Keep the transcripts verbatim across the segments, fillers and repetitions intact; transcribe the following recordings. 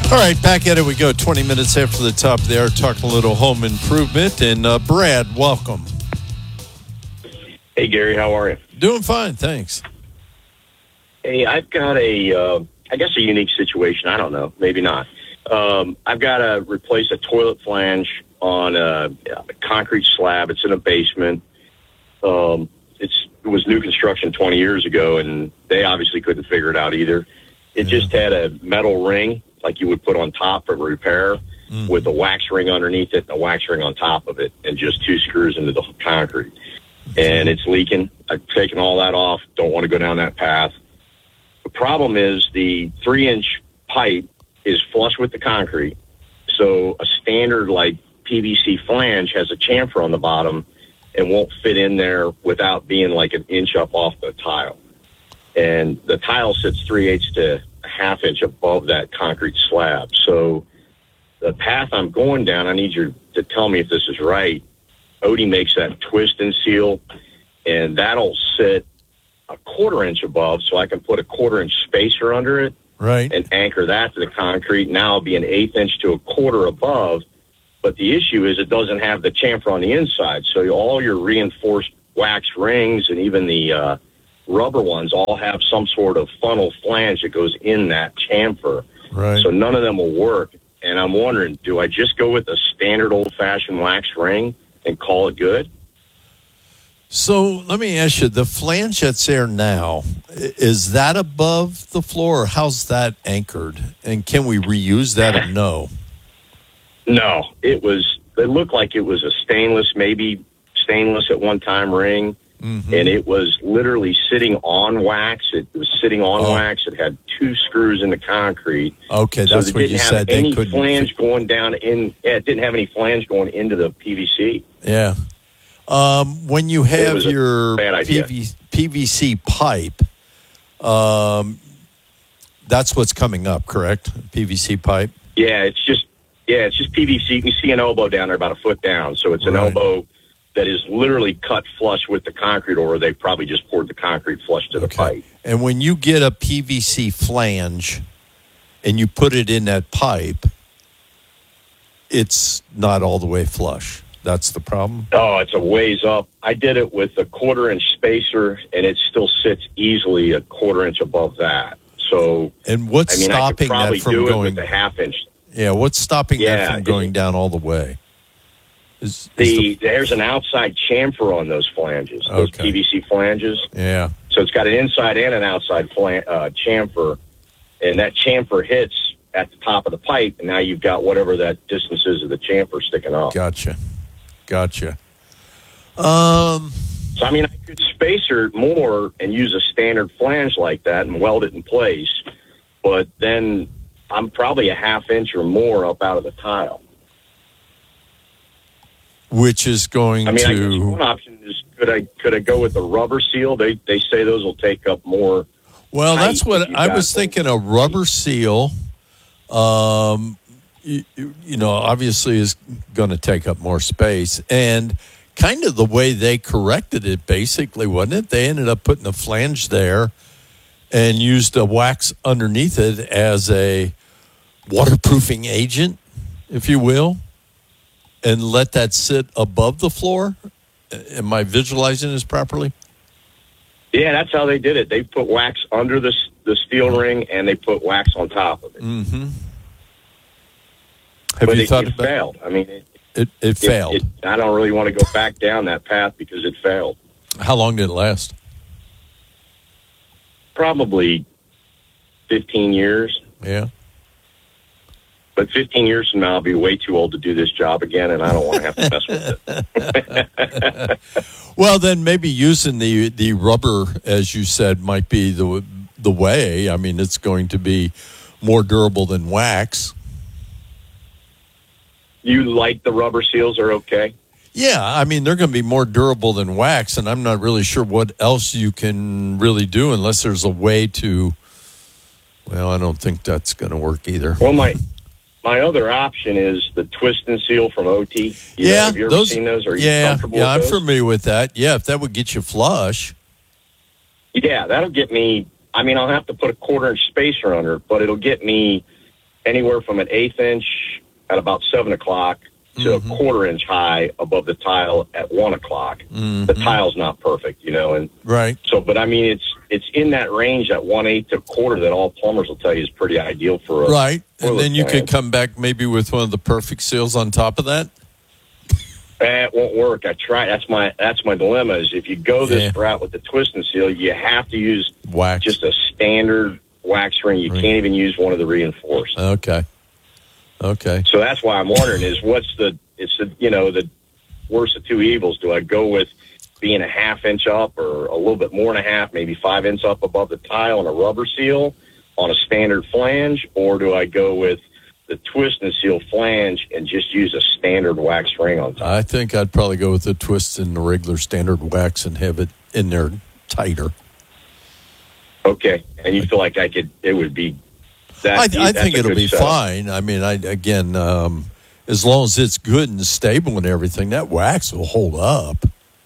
All right, back at it we go. twenty minutes after the top of the hour, talking a little home improvement. And uh, Brad, welcome. Hey, Gary, how are you? Doing fine, thanks. Hey, I've got a, uh, I guess a unique situation. I don't know, maybe not. Um, I've got to replace a toilet flange on a, a concrete slab. It's in a basement. Um, it's, it was new construction twenty years ago, and they obviously couldn't figure it out either. It Yeah. just had a metal ring like you would put on top for repair Mm. with a wax ring underneath it and a wax ring on top of it and just two screws into the concrete. And it's leaking. I've taken all that off. Don't want to go down that path. The problem is the three-inch pipe is flush with the concrete. So a standard, like, P V C flange has a chamfer on the bottom and won't fit in there without being like an inch up off the tile. And the tile sits three-eighths to a half inch above that concrete slab. So the path I'm going down, I need you to tell me if this is right. Odie makes that twist and seal, and that'll sit a quarter inch above, so I can put a quarter inch spacer under it Right. and anchor that to the concrete. Now it'll be an eighth inch to a quarter above. But the issue is it doesn't have the chamfer on the inside. So all your reinforced wax rings and even the uh, rubber ones all have some sort of funnel flange that goes in that chamfer. Right. So none of them will work. And I'm wondering, do I just go with a standard old-fashioned wax ring and call it good? So let me ask you, the flange that's there now, i- is that above the floor, or how's that anchored? And can we reuse that or no? No, it was, it looked like it was a stainless, maybe stainless at one time ring. Mm-hmm. And it was literally sitting on wax. It was sitting on Oh. wax. It had two screws in the concrete. Okay, So that's it what didn't you have said. They any couldn't. flange going down in, yeah, it didn't have any flange going into the P V C. Yeah. Um, when you have was a your bad idea. P V, P V C pipe, um, that's what's coming up, correct? P V C pipe? Yeah, it's just, yeah, it's just P V C. You can see an elbow down there about a foot down. So it's an Right. elbow that is literally cut flush with the concrete, or they probably just poured the concrete flush to the pipe. And when you get a P V C flange and you put it in that pipe, it's not all the way flush. That's the problem? Oh, it's a ways up. I did it with a quarter inch spacer, and it still sits easily a quarter inch above that. So, And what's I mean, I could stopping probably that from do it going? with a half inch. Yeah, what's stopping Yeah, that from it- going down all the way? Is, is The, there's an outside chamfer on those flanges, those Okay. P V C flanges. the, yeah. So it's got an inside and an outside flan, uh, chamfer, and that chamfer hits at the top of the pipe, and now you've got whatever that distance is of the chamfer sticking up. Gotcha. Gotcha. Um, So, I mean, I could spacer more and use a standard flange like that and weld it in place, but then I'm probably a half inch or more up out of the tile. which is going I mean, I guess to... one option is could I could I go with the rubber seal? They they say those will take up more. Well, that's height what if you've I got was them. thinking. A rubber seal, um, you, you know, obviously is going to take up more space, and kind of the way they corrected it, basically, wasn't it? They ended up putting a flange there and used a wax underneath it as a waterproofing agent, if you will, and let that sit above the floor. Am I visualizing this properly? Yeah, that's how they did it. They put wax under the s- the steel ring, and they put wax on top of it. Mm-hmm. Have but you it, thought it about failed. I mean, it, it? It it- failed. it- I don't really want to go back down that path because it failed. How long did it last? Probably fifteen years. Yeah. But fifteen years from now, I'll be way too old to do this job again, and I don't want to have to mess with it. Well, then maybe using the the rubber, as you said, might be the the way. I mean, it's going to be more durable than wax. You like the rubber seals are okay? Yeah, I mean, they're going to be more durable than wax, and I'm not really sure what else you can really do unless there's a way to. Well, I don't think that's going to work either. Well, my my other option is the twist and seal from O T. You know, yeah, have you ever those. seen those? Are you yeah, comfortable yeah, I'm with those? familiar with that. Yeah, if that would get you flush. Yeah, that'll get me. I mean, I'll have to put a quarter inch spacer under it, but it'll get me anywhere from an eighth inch at about seven o'clock to mm-hmm. a quarter inch high above the tile at one o'clock. Mm-hmm. The tile's not perfect, you know, and right. So, but I mean, it's it's in that range at one eighth to a quarter that all plumbers will tell you is pretty ideal for a right. And then you plan. could come back maybe with one of the perfect seals on top of that. That won't work. I try. That's my that's my dilemma. Is if you go this yeah. route with the twist and seal, you have to use wax. Just a standard wax ring. You ring. Can't even use one of the reinforced. Okay. Okay. So that's why I'm wondering is what's the it's the you know the worst of two evils. Do I go with being a half inch up or a little bit more than a half, maybe five inches up above the tile on a rubber seal on a standard flange, or do I go with the twist and seal flange and just use a standard wax ring on top? I think I'd probably go with the twist and the regular standard wax and have it in there tighter. Okay, and you feel like I could? It would be. That, I, I think it'll be setup. Fine. I mean, I again, um, as long as it's good and stable and everything, that wax will hold up.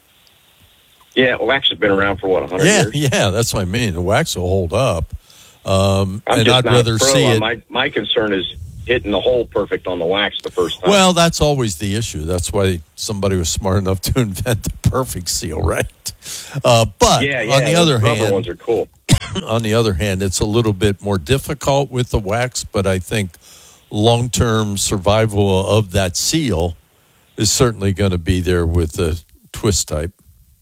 Yeah, wax has been around for what, a hundred yeah, years? Yeah, that's what I mean. The wax will hold up. Um, I'm and just I'd not rather a pro see on it. My, my concern is hitting the hole perfect on the wax the first time. Well, that's always the issue. That's why somebody was smart enough to invent the perfect seal, right? Uh, but yeah, yeah, on the other rubber hand, ones are cool. On the other hand, it's a little bit more difficult with the wax, but I think long-term survival of that seal is certainly going to be there with the twist type.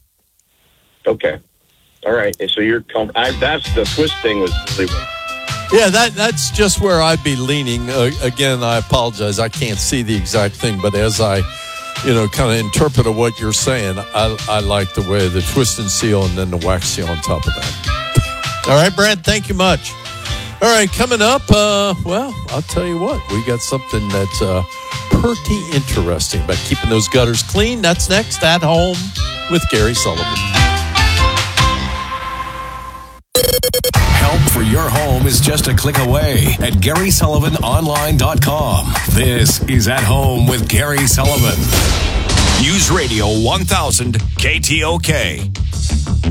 Okay. All right. So you're com- I, that's the twist thing was really. Yeah, that that's just where I'd be leaning. Uh, again, I apologize. I can't see the exact thing, but as I, you know, kind of interpret what you're saying, I, I like the way the twist and seal and then the wax seal on top of that. All right, Brad, thank you much. All right, coming up, uh, well, I'll tell you what, we got something that's uh, pretty interesting about keeping those gutters clean. That's next at Home with Gary Sullivan. Help for your home is just a click away at Gary Sullivan Online dot com. This is At Home with Gary Sullivan. News Radio one thousand K T O K.